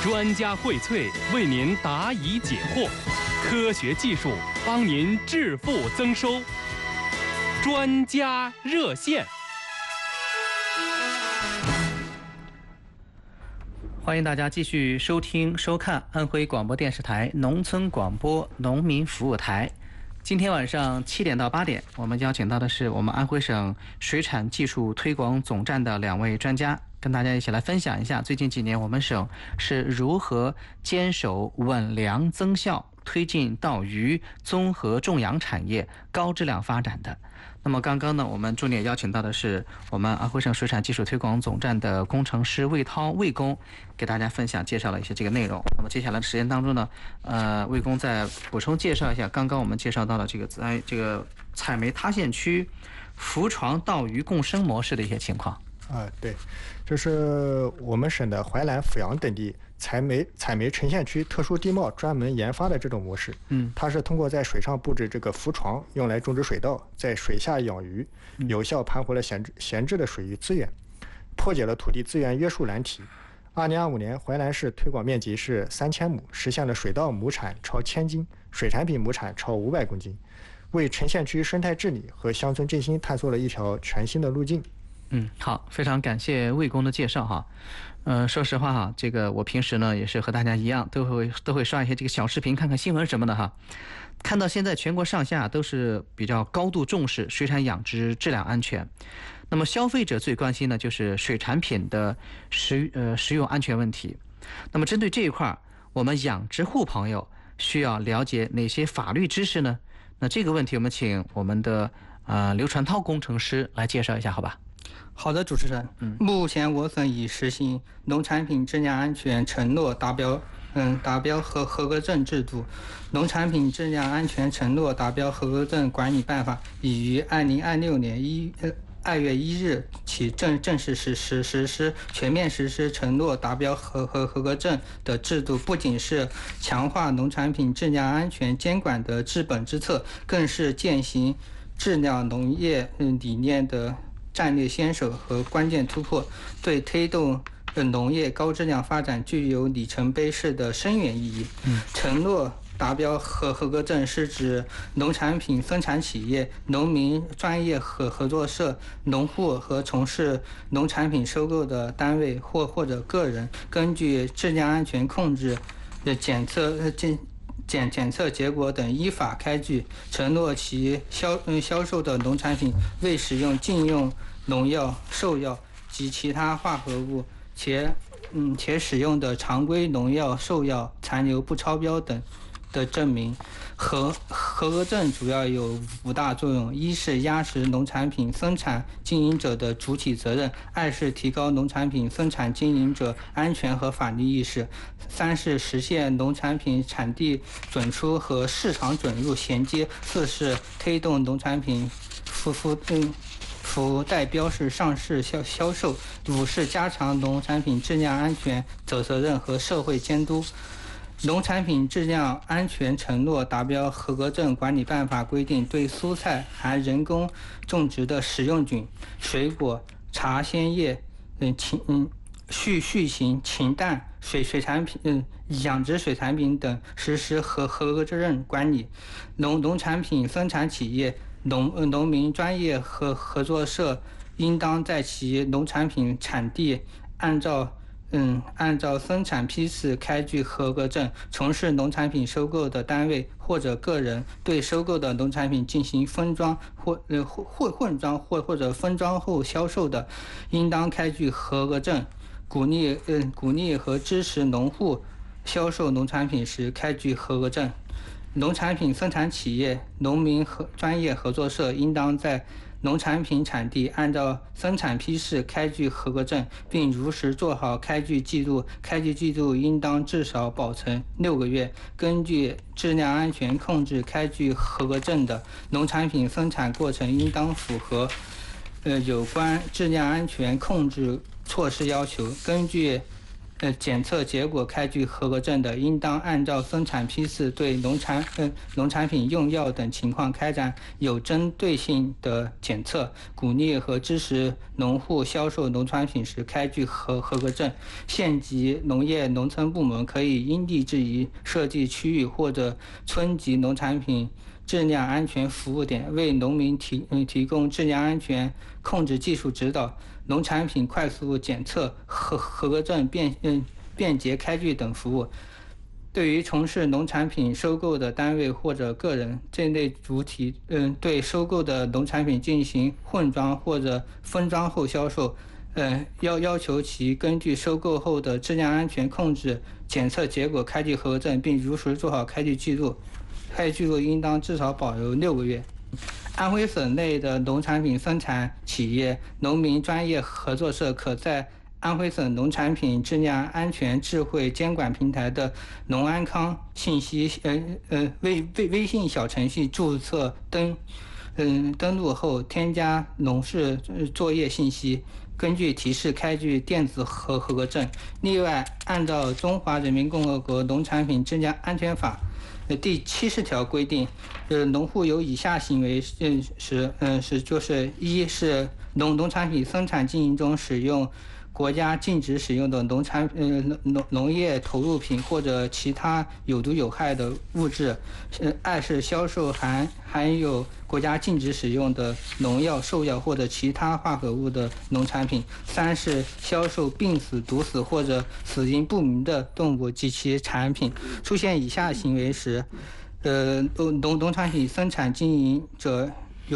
专家荟萃，为您答疑解惑，科学技术帮您致富增收。专家热线。 欢迎大家继续收听收看安徽广播电视台农村广播农民服务台。今天晚上7点到8点，我们邀请到的是我们安徽省水产技术推广总站的2位专家，跟大家一起来分享一下最近几年我们省是如何坚守稳粮增效，推进稻鱼综合种养产业高质量发展的。那么刚刚呢，我们重点邀请到的是我们安徽省水产技术推广总站的工程师魏涛魏工，给大家分享介绍了一些这个内容。那么接下来的时间当中呢，魏工再补充介绍一下刚刚我们介绍到了这个采煤塌陷区浮床稻鱼共生模式的一些情况。 对，这是我们省的淮南、阜阳等地采煤沉陷区特殊地貌专门研发的这种模式。它是通过在水上布置这个浮床，用来种植水稻，在水下养鱼，有效盘活了闲置的水域资源，破解了土地资源约束难题。2025年，淮南市推广面积是3000亩，实现了水稻亩产超1000斤，水产品亩产超500公斤，为沉陷区生态治理和乡村振兴探索了一条全新的路径。 好，非常感谢魏工的介绍哈。说实话哈，这个我平时呢也是和大家一样，都会刷一些这个小视频，看看新闻什么的哈。看到现在全国上下都是比较高度重视水产养殖质量安全。那么消费者最关心的就是水产品的食用安全问题。那么针对这一块，我们养殖户朋友需要了解哪些法律知识呢？那这个问题我们请我们的刘传涛工程师来介绍一下，好吧？ 好的，主持人。目前我省已实行农产品质量安全承诺达标和合格证制度。农产品质量安全承诺达标合格证管理办法已于2026年2月1日起正式实施，全面实施承诺达标和合格证的制度，不仅是强化农产品质量安全监管的治本之策，更是践行质量农业理念的战略先手和关键突破，对推动农业高质量发展具有里程碑式的深远意义。承诺达标和合格证是指农产品生产企业、农民专业合作社、农户和从事农产品收购的单位或者个人，根据质量安全控制检测结果等依法开具，承诺其销售的农产品未使用禁用农药、兽药及其他化合物，且使用的常规农药、兽药残留不超标等的证明。合格证主要有5大作用：一是压实农产品生产经营者的主体责任；二是提高农产品生产经营者安全和法律意识；三是实现农产品产地准出和市场准入衔接；四是推动农产品附带标识上市销售；五是加强农产品质量安全责任和社会监督。农产品质量安全承诺达标合格证管理办法规定，对蔬菜含人工种植的食用菌、水果、茶鲜叶、畜禽、禽蛋、水产品、养殖水产品等实施合格证管理。农产品生产企业、农民专业和合作社应当在其农产品产地按照生产批次开具合格证。从事农产品收购的单位或者个人对收购的农产品进行分装混装或者分装后销售的，应当开具合格证。鼓励和支持农户销售农产品时开具合格证。农产品生产企业、农民专业合作社应当在农产品产地按照生产批次开具合格证，并如实做好开具记录，开具记录应当至少保存6个月。根据质量安全控制开具合格证的农产品生产过程应当符合有关质量安全控制措施要求，根据检测结果开具合格证的，应当按照生产批次对农产品用药等情况开展有针对性的检测，鼓励和支持农户销售农产品时开具合格证。县级农业农村部门可以因地制宜设计区域或者村级农产品质量安全服务点，为农民提供质量安全控制技术指导、农产品快速检测、合格证便捷开具等服务。对于从事农产品收购的单位或者个人，这类主体对收购的农产品进行混装或者分装后销售，要求其根据收购后的质量安全控制检测结果开具合格证，并如实做好开具记录。开具记录应当至少保留6个月。安徽省内的农产品生产企业、农民专业合作社可在安徽省农产品质量安全智慧监管平台的农安康信息微信小程序注册登录后添加农事作业信息，根据提示开具电子合格证。另外，按照《中华人民共和国农产品质量安全法》第70条规定，农户有以下行为就是一是农产品生产经营中使用国家禁止使用的农业投入品或者其他有毒有害的物质；二是销售含有国家禁止使用的农药、兽药或者其他化合物的农产品；三是销售病死、毒死或者死因不明的动物及其产品。出现以下行为时，农产品生产经营者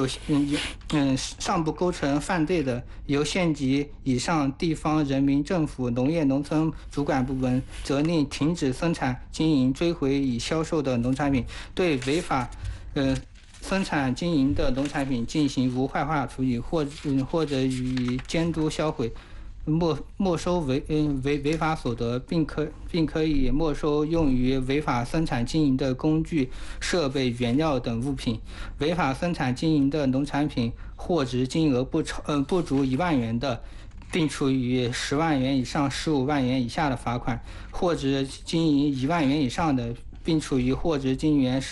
尚不构成犯罪的，由县级以上地方人民政府农业农村主管部门责令停止生产经营，追回已销售的农产品。对违法生产经营的农产品进行无害化处理，或者予以监督销毁，没收违法所得，并可以没收用于违法生产经营的工具、设备、原料等物品。违法生产经营的农产品货值金额不足1万元的，并处以10万元以上15万元以下的罚款；货值经营1万元以上的，并处以货值金额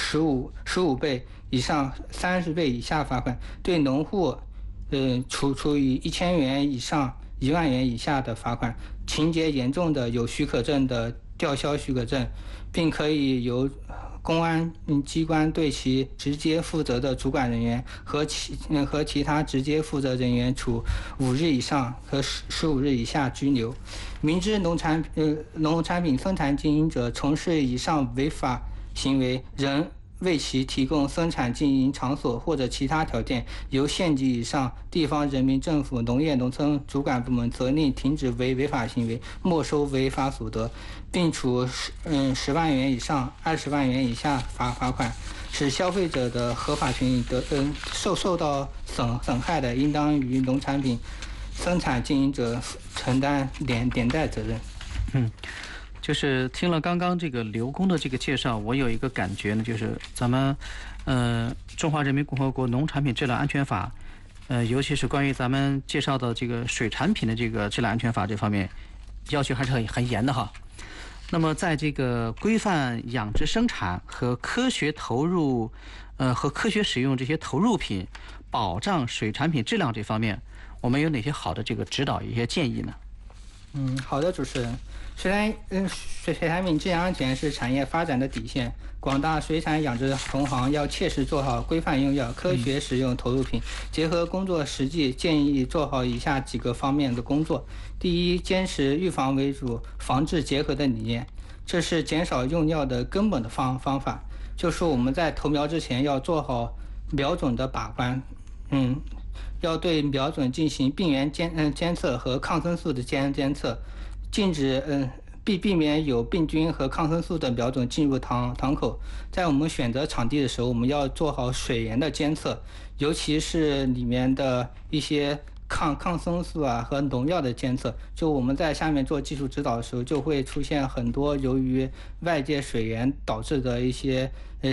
15倍以上30倍以下罚款。对农户处以1000元以上1万元以下的罚款。情节严重的，有许可证的吊销许可证，并可以由公安机关对其直接负责的主管人员和其他直接负责人员处5日以上和15日以下拘留。明知农产品生产经营者从事以上违法行为，仍为其提供生产经营场所或者其他条件，由县级以上地方人民政府农业农村主管部门责令停止违法行为，没收违法所得，并处10万元以上20万元以下罚款。使消费者的合法权益受到损害的，应当于农产品生产经营者承担连带责任。 就是听了刚刚这个刘工的这个介绍，我有一个感觉呢，就是咱们中华人民共和国农产品质量安全法，尤其是关于咱们介绍的这个水产品的这个质量安全法这方面，要求还是很严的哈。那么在这个规范养殖生产和科学投入和科学使用这些投入品，保障水产品质量这方面，我们有哪些好的这个指导一些建议呢？ 好的，主持人。水产品质量安全是产业发展的底线，广大水产养殖同行要切实做好规范用药、科学使用投入品，结合工作实际，建议做好以下几个方面的工作。第一，坚持预防为主、防治结合的理念，这是减少用药的根本的方法。就是我们在投苗之前要做好苗种的把关，要对苗种进行病原监测和抗生素的监测，禁止避免有病菌和抗生素的苗种进入塘口。在我们选择场地的时候，我们要做好水源的监测，尤其是里面的一些抗生素啊和农药的监测。就我们在下面做技术指导的时候，就会出现很多由于外界水源导致的一些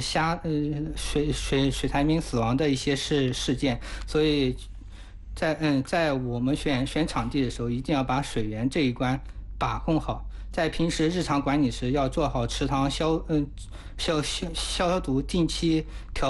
水产品死亡的一些事件，所以在我们选场地的时候，一定要把水源这一关把控好。在平时日常管理时，要做好池塘消毒，定期调